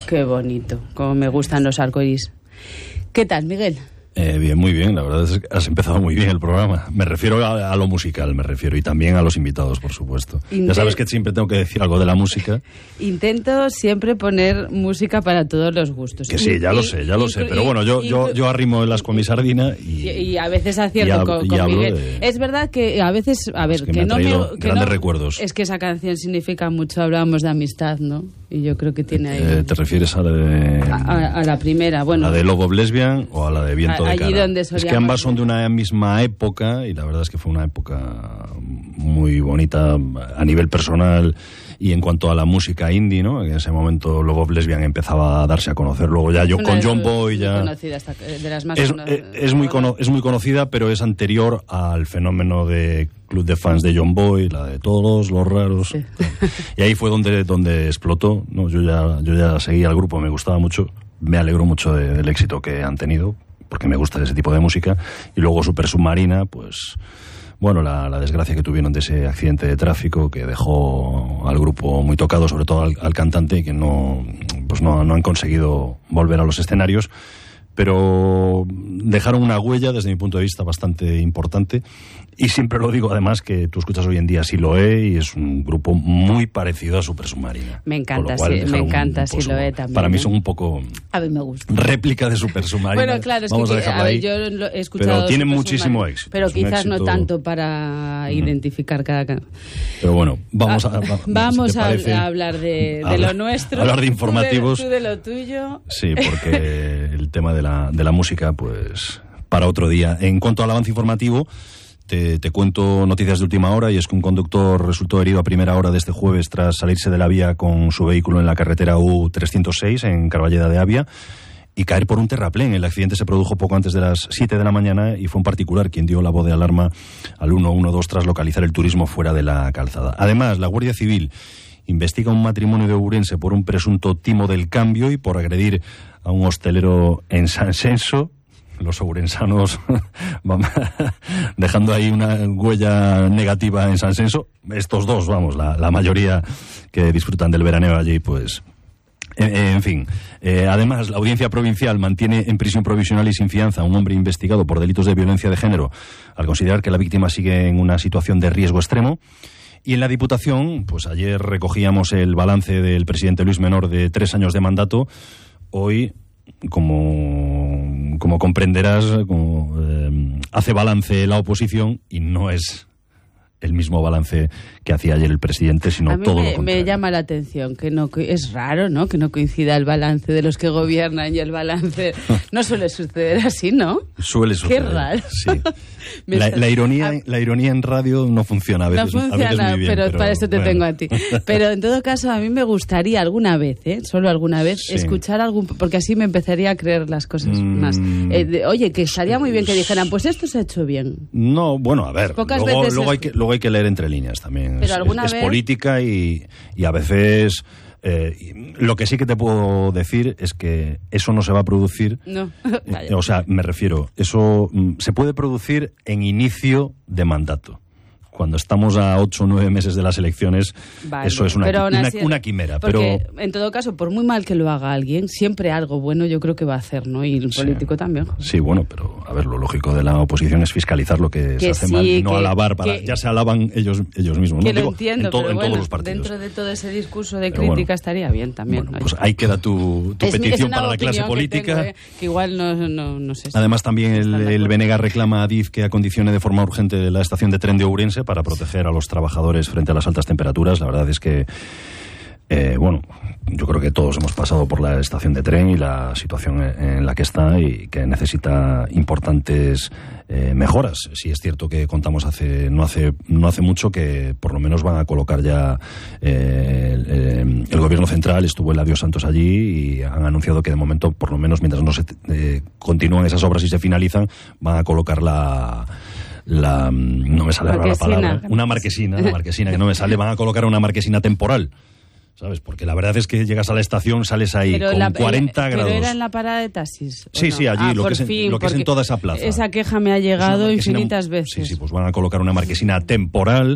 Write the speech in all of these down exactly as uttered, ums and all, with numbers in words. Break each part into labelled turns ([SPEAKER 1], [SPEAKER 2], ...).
[SPEAKER 1] Qué bonito, como me gustan los arcoíris. ¿Qué tal, Miguel?
[SPEAKER 2] Eh, bien, muy bien, la verdad es que has empezado muy bien el programa. Me refiero a, a lo musical, me refiero, y también a los invitados, por supuesto. Intent... Ya sabes que siempre tengo que decir algo de la música.
[SPEAKER 1] Intento siempre poner música para todos los gustos.
[SPEAKER 2] Que sí, ya y, lo sé, ya y, lo y, sé, pero y, bueno, yo, y, yo, yo arrimo el asco a mi sardina y...
[SPEAKER 1] Y, a veces acierto con, con Miguel. De... Es verdad que a veces, a ver,
[SPEAKER 2] es que,
[SPEAKER 1] que
[SPEAKER 2] me
[SPEAKER 1] no me...
[SPEAKER 2] Que grandes
[SPEAKER 1] no,
[SPEAKER 2] recuerdos.
[SPEAKER 1] Es que esa canción significa mucho, hablábamos de amistad, ¿no? Y yo creo que tiene ahí...
[SPEAKER 2] Eh, ¿Te refieres a la de...?
[SPEAKER 1] A, a, a la primera, bueno...
[SPEAKER 2] ¿A la de Love of Lesbian o a la de Viento
[SPEAKER 1] a,
[SPEAKER 2] de Cara?
[SPEAKER 1] Allí donde
[SPEAKER 2] es que ambas son de una misma época y la verdad es que fue una época muy bonita a nivel personal y en cuanto a la música indie, ¿no? En ese momento Love of Lesbian empezaba a darse a conocer, luego ya yo con John Boy ya...
[SPEAKER 1] Hasta, de las más
[SPEAKER 2] es, es, es, muy cono, es muy conocida, pero es anterior al fenómeno de club de fans de John Boy, la de Todos los Raros. Sí. Y ahí fue donde, donde explotó, ¿no? Yo ya, yo ya seguía al grupo, me gustaba mucho, me alegro mucho de, del éxito que han tenido, porque me gusta ese tipo de música, y luego Super Submarina, pues, bueno, la, la desgracia que tuvieron de ese accidente de tráfico que dejó al grupo muy tocado, sobre todo al, al cantante, que no, pues no, no han conseguido volver a los escenarios, pero dejaron una huella, desde mi punto de vista, bastante importante. Y siempre lo digo, además, que tú escuchas hoy en día Siloé y es un grupo muy parecido a Super Submarina.
[SPEAKER 1] Me encanta, sí, me encanta un, pues, Siloé también.
[SPEAKER 2] Para mí son un poco...
[SPEAKER 1] A mí me gusta.
[SPEAKER 2] Réplica de Super Submarina.
[SPEAKER 1] Bueno, claro, es
[SPEAKER 2] Vamos
[SPEAKER 1] que,
[SPEAKER 2] a dejarlo
[SPEAKER 1] a ver,
[SPEAKER 2] ahí,
[SPEAKER 1] yo lo he escuchado...
[SPEAKER 2] Pero tienen muchísimo éxito.
[SPEAKER 1] Pero quizás
[SPEAKER 2] éxito...
[SPEAKER 1] no tanto para uh-huh. identificar cada canción.
[SPEAKER 2] Pero bueno, vamos a... Va,
[SPEAKER 1] vamos a, a hablar de, de lo nuestro.
[SPEAKER 2] Hablar de informativos.
[SPEAKER 1] Tú de, tú de lo tuyo.
[SPEAKER 2] Sí, porque el tema de la, de la música, pues, para otro día. En cuanto al avance informativo... Te, te cuento noticias de última hora, y es que un conductor resultó herido a primera hora de este jueves tras salirse de la vía con su vehículo en la carretera U trescientos seis en Carballeda de Avia y caer por un terraplén. El accidente se produjo poco antes de las siete de la mañana y fue un particular quien dio la voz de alarma al uno uno dos tras localizar el turismo fuera de la calzada. Además, la Guardia Civil investiga un matrimonio de Ourense por un presunto timo del cambio y por agredir a un hostelero en San Senso. Los ourensanos dejando ahí una huella negativa en San Senso. Estos dos, vamos, la, la mayoría que disfrutan del veraneo allí, pues... En, en fin, eh, además, la Audiencia Provincial mantiene en prisión provisional y sin fianza a un hombre investigado por delitos de violencia de género, al considerar que la víctima sigue en una situación de riesgo extremo. Y en la Diputación, pues ayer recogíamos el balance del presidente Luis Menor de tres años de mandato. Hoy, como, como comprenderás, como, eh, hace balance la oposición y no es el mismo balance que hacía ayer el presidente, sino
[SPEAKER 1] a mí
[SPEAKER 2] todo
[SPEAKER 1] me,
[SPEAKER 2] lo contrario.
[SPEAKER 1] Me llama la atención que no es raro, ¿no? Que no coincida el balance de los que gobiernan y el balance. No suele suceder así, ¿no?
[SPEAKER 2] Suele suceder.
[SPEAKER 1] Qué raro.
[SPEAKER 2] Sí. la, la ironía, la ironía en radio no funciona a veces.
[SPEAKER 1] No funciona,
[SPEAKER 2] a veces muy bien,
[SPEAKER 1] pero,
[SPEAKER 2] pero
[SPEAKER 1] para eso te
[SPEAKER 2] bueno.
[SPEAKER 1] tengo a ti. Pero en todo caso, a mí me gustaría alguna vez, ¿eh? Solo alguna vez, sí. escuchar algún, porque así me empezaría a creer las cosas mm, más. Eh, de, oye, que estaría muy bien que dijeran, pues esto se ha hecho bien.
[SPEAKER 2] No, bueno, a ver.
[SPEAKER 1] Pocas
[SPEAKER 2] luego,
[SPEAKER 1] veces
[SPEAKER 2] luego
[SPEAKER 1] es...
[SPEAKER 2] hay que luego hay que leer entre líneas también.
[SPEAKER 1] Pero
[SPEAKER 2] es,
[SPEAKER 1] alguna
[SPEAKER 2] es,
[SPEAKER 1] vez...
[SPEAKER 2] es política y, y a veces... Eh, lo que sí que te puedo decir es que eso no se va a producir.
[SPEAKER 1] No.
[SPEAKER 2] eh, o sea, me refiero, eso mm, se puede producir en inicio de mandato. Cuando estamos a ocho o nueve meses de las elecciones, vale, eso es una, una, así, una quimera.
[SPEAKER 1] Porque,
[SPEAKER 2] pero
[SPEAKER 1] en todo caso, por muy mal que lo haga alguien, siempre algo bueno yo creo que va a hacer, ¿no? Y el
[SPEAKER 2] sí,
[SPEAKER 1] político también.
[SPEAKER 2] Sí, bueno, pero a ver, lo lógico de la oposición es fiscalizar lo que, que se hace sí, mal y no que, alabar. Para, que, ya se alaban ellos ellos mismos.
[SPEAKER 1] Que
[SPEAKER 2] ¿no?
[SPEAKER 1] lo
[SPEAKER 2] Digo,
[SPEAKER 1] entiendo,
[SPEAKER 2] en, to,
[SPEAKER 1] pero
[SPEAKER 2] en
[SPEAKER 1] bueno,
[SPEAKER 2] todos los partidos.
[SPEAKER 1] Dentro de todo ese discurso de
[SPEAKER 2] pero
[SPEAKER 1] crítica
[SPEAKER 2] bueno,
[SPEAKER 1] estaría bien también.
[SPEAKER 2] Bueno, pues ahí queda tu, tu
[SPEAKER 1] es,
[SPEAKER 2] petición
[SPEAKER 1] es
[SPEAKER 2] para la clase política.
[SPEAKER 1] Que, tengo, eh, que igual no, no, no sé. Si
[SPEAKER 2] Además, también el, el Benega reclama a Adif que acondicione de forma urgente la estación de tren de Ourense para proteger a los trabajadores frente a las altas temperaturas. La verdad es que, eh, bueno, yo creo que todos hemos pasado por la estación de tren y la situación en la que está y que necesita importantes eh, mejoras. Sí es cierto que contamos hace no hace no hace mucho que por lo menos van a colocar ya eh, el, el gobierno central, estuvo el Adiós Santos allí y han anunciado que de momento, por lo menos mientras no se eh, continúan esas obras y se finalizan, van a colocar la La, no me sale ahora la palabra, una marquesina, una marquesina que no me sale, van a colocar una marquesina temporal, ¿sabes? Porque la verdad es que llegas a la estación, sales ahí pero con la, cuarenta
[SPEAKER 1] pero
[SPEAKER 2] grados.
[SPEAKER 1] Pero era en la parada de taxis.
[SPEAKER 2] Sí,
[SPEAKER 1] no?
[SPEAKER 2] sí, allí,
[SPEAKER 1] ah,
[SPEAKER 2] lo, que es,
[SPEAKER 1] fin,
[SPEAKER 2] lo que es en toda esa plaza.
[SPEAKER 1] Esa queja me ha llegado infinitas veces.
[SPEAKER 2] Sí, sí, pues van a colocar una marquesina temporal,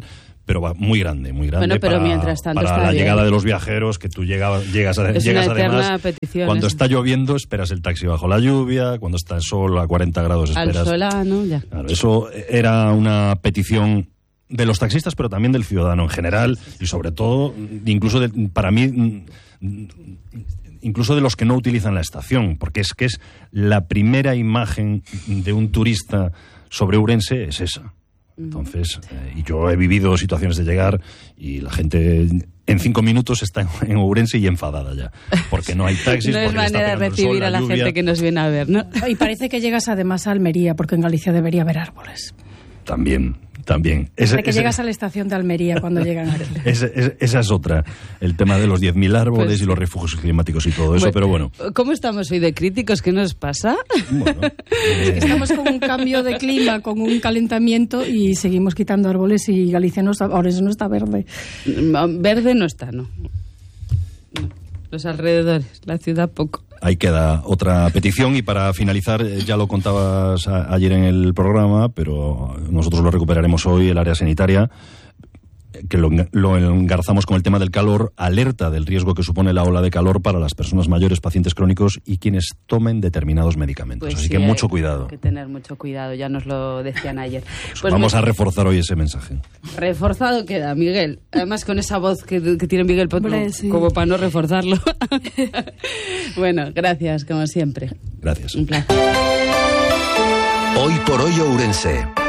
[SPEAKER 2] pero va muy grande, muy grande.
[SPEAKER 1] Bueno, pero
[SPEAKER 2] para,
[SPEAKER 1] mientras tanto
[SPEAKER 2] para
[SPEAKER 1] está
[SPEAKER 2] la
[SPEAKER 1] bien.
[SPEAKER 2] llegada de los viajeros, que tú llegabas, llegas, a,
[SPEAKER 1] es
[SPEAKER 2] llegas
[SPEAKER 1] una eterna
[SPEAKER 2] además,
[SPEAKER 1] petición,
[SPEAKER 2] cuando
[SPEAKER 1] eso.
[SPEAKER 2] está lloviendo esperas el taxi bajo la lluvia, cuando está el sol a cuarenta grados esperas...
[SPEAKER 1] Al solano, ya.
[SPEAKER 2] Claro, eso era una petición de los taxistas, pero también del ciudadano en general, y sobre todo, incluso de, para mí, incluso de los que no utilizan la estación, porque es que es la primera imagen de un turista sobre Ourense, es esa. Entonces, eh, y yo he vivido situaciones de llegar y la gente en cinco minutos está en, en Ourense y enfadada ya, porque no hay taxis,
[SPEAKER 1] no es
[SPEAKER 2] porque le está
[SPEAKER 1] manera de
[SPEAKER 2] pegando el
[SPEAKER 1] recibir
[SPEAKER 2] sol,
[SPEAKER 1] a la
[SPEAKER 2] lluvia.
[SPEAKER 1] gente que nos viene a ver, ¿no?
[SPEAKER 3] Y parece que llegas además a Almería, porque en Galicia debería haber árboles.
[SPEAKER 2] También, también. Ese,
[SPEAKER 3] de que
[SPEAKER 2] ese,
[SPEAKER 3] llegas a la estación de Almería cuando llegan aquí.
[SPEAKER 2] Ese, ese, esa es otra, el tema de los diez mil árboles
[SPEAKER 1] Pues,
[SPEAKER 2] y los refugios climáticos y todo eso, bueno, pero bueno.
[SPEAKER 1] ¿Cómo estamos hoy de críticos? ¿Qué nos pasa?
[SPEAKER 2] Bueno,
[SPEAKER 3] eh, Estamos con un cambio de clima, con un calentamiento y seguimos quitando árboles y Galicia no está, Ourense no está verde.
[SPEAKER 1] Verde no está, ¿no? no. Los alrededores, la ciudad poco.
[SPEAKER 2] Ahí queda otra petición y para finalizar, ya lo contabas a, ayer en el programa, pero nosotros lo recuperaremos hoy, el área sanitaria, que lo, lo engarzamos con el tema del calor, alerta del riesgo que supone la ola de calor para las personas mayores, pacientes crónicos y quienes tomen determinados medicamentos.
[SPEAKER 1] Pues
[SPEAKER 2] Así
[SPEAKER 1] sí,
[SPEAKER 2] que mucho cuidado.
[SPEAKER 1] Hay que tener mucho cuidado, ya nos lo decían ayer.
[SPEAKER 2] Pues vamos me... a reforzar hoy ese mensaje.
[SPEAKER 1] Reforzado queda, Miguel. Además con esa voz que, que tiene Miguel Potro, Hombre, sí. como para no reforzarlo. Bueno, gracias, como siempre.
[SPEAKER 2] Gracias.
[SPEAKER 1] Un placer.
[SPEAKER 4] Hoy por hoy Ourense.